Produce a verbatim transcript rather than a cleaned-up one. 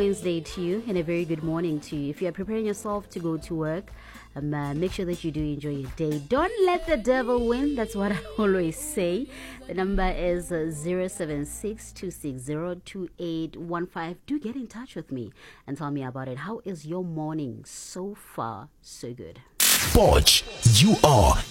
Wednesday to you and a very good morning to you. If you are preparing yourself to go to work, um, uh, make sure that you do enjoy your day. Don't let the devil win. That's what I always say. The number is uh, zero seven six two six zero two eight one five. Do get in touch with me and tell me about it. How is your morning so far? So good. Forge, you are